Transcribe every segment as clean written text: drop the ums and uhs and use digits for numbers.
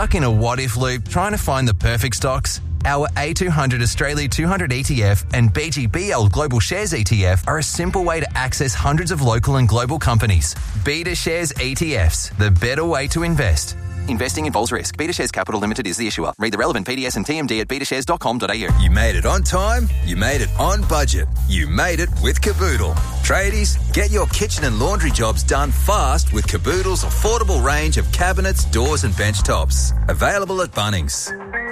Stuck in a what-if loop trying to find the perfect stocks? Our A200 Australia 200 ETF and BGBL Global Shares ETF are a simple way to access hundreds of local and global companies. Beta Shares ETFs, the better way to invest. Investing involves risk. Beta Shares Capital Limited is the issuer. Read the relevant PDS and TMD at betashares.com.au. You made it on time. You made it on budget. You made it with Caboodle. Tradies, get your kitchen and laundry jobs done fast with Caboodle's affordable range of cabinets, doors and bench tops. Available at Bunnings.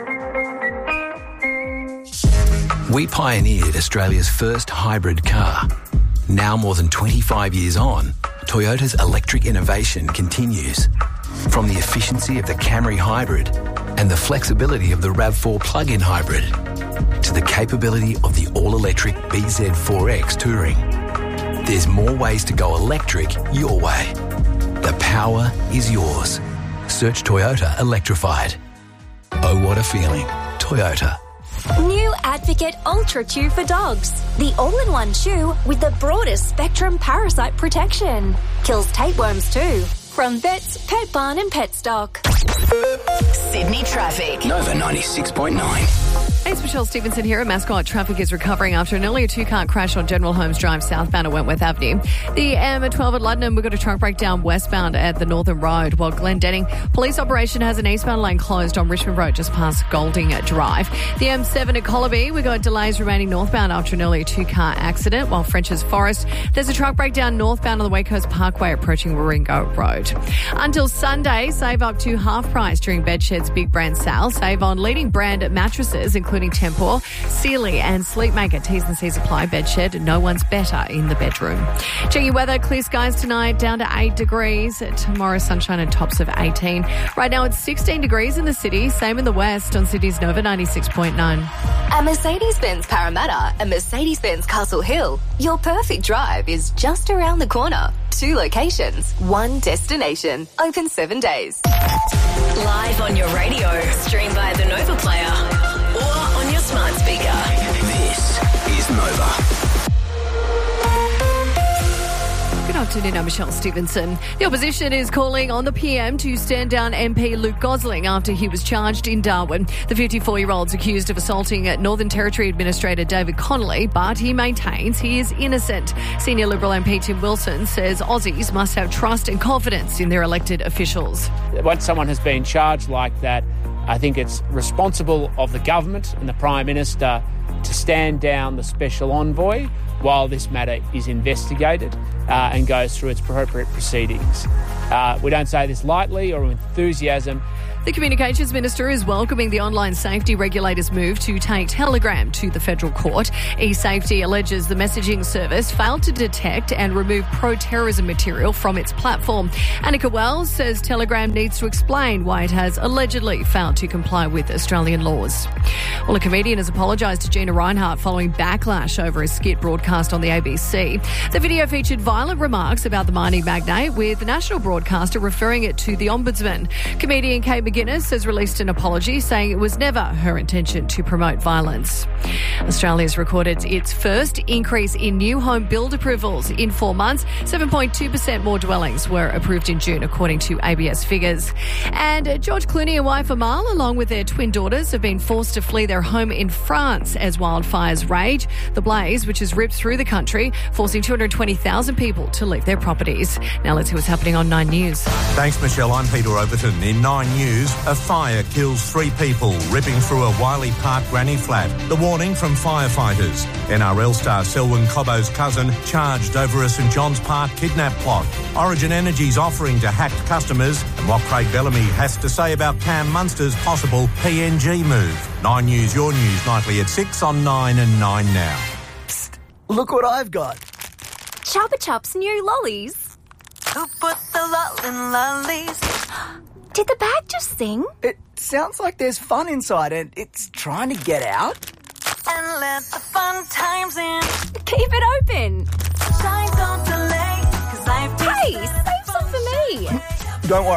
We pioneered Australia's first hybrid car. Now more than 25 years on, Toyota's electric innovation continues. From the efficiency of the Camry Hybrid and the flexibility of the RAV4 plug-in hybrid to the capability of the all-electric BZ4X Touring. There's more ways to go electric your way. The power is yours. Search Toyota Electrified. Oh, what a feeling. Toyota. New Advocate Ultra Chew for dogs. The all-in-one chew with the broadest spectrum parasite protection. Kills tapeworms too. From Vets, Pet Barn and Pet Stock. Sydney traffic. Nova 96.9. Hey, it's Michelle Stevenson here. Mascot traffic is recovering after an earlier two-car crash on General Holmes Drive southbound at Wentworth Avenue. The M12 at Luddenham, we've got a truck breakdown westbound at the Northern Road, while Glendenning police operation has an eastbound lane closed on Richmond Road just past Golding Drive. The M7 at Collaby, we've got delays remaining northbound after an earlier two-car accident, while French's Forest, there's a truck breakdown northbound on the Wake Coast Parkway approaching Warringah Road. Until Sunday, save up to half price during Bedshed's big brand sale. Save on leading brand mattresses, including Tempur, Sealy and Sleepmaker. T's and C's apply. Bedshed, no one's better in the bedroom. Check your weather. Clear skies tonight, down to 8 degrees. Tomorrow, sunshine and tops of 18. Right now, it's 16 degrees in the city. Same in the west on Sydney's Nova 96.9. At Mercedes-Benz Parramatta and Mercedes-Benz Castle Hill, your perfect drive is just around the corner. 2 locations, 1 destination. Open 7 days. Live on your radio. Stream by the Nova Player or on your smart speaker. This is Nova. Good afternoon, I'm Michelle Stevenson. The opposition is calling on the PM to stand down MP Luke Gosling after he was charged in Darwin. The 54-year-old's accused of assaulting Northern Territory Administrator David Connolly, but he maintains he is innocent. Senior Liberal MP Tim Wilson says Aussies must have trust and confidence in their elected officials. Once someone has been charged like that, I think it's responsible of the government and the Prime Minister to stand down the special envoy while this matter is investigated and goes through its appropriate proceedings. We don't say this lightly or with enthusiasm. The Communications Minister is welcoming the online safety regulator's move to take Telegram to the federal court. eSafety alleges the messaging service failed to detect and remove pro-terrorism material from its platform. Annika Wells says Telegram needs to explain why it has allegedly failed to comply with Australian laws. Well, a comedian has apologised to Gina Rinehart following backlash over a skit broadcast on the ABC. The video featured violent remarks about the mining magnate, with the national broadcaster referring it to the Ombudsman. Comedian Kate McGuinness has released an apology, saying it was never her intention to promote violence. Australia's recorded its first increase in new home build approvals in 4 months. 7.2% more dwellings were approved in June, according to ABS figures. And George Clooney and wife Amal, along with their twin daughters, have been forced to flee their home in France as wildfires rage. The blaze, which has ripped through the country, forcing 220,000 people to leave their properties. Now let's see what's happening on 9 News. Thanks, Michelle. I'm Peter Overton. In 9 News, a fire kills 3 people, ripping through a Wiley Park granny flat. The warning from firefighters. NRL star Selwyn Cobbo's cousin charged over a St John's Park kidnap plot. Origin Energy's offering to hacked customers, and what Craig Bellamy has to say about Cam Munster's possible PNG move. 9 News, your news nightly at 6 on 9 and 9 now. Psst, look what I've got. Chupa Chups new lollies. Who put the lull in lollies? Did the bag just sing? It sounds like there's fun inside and it's trying to get out. And let the fun times in. Keep it open. Shine, don't delay, 'cause life Hey, save some for me. Don't worry.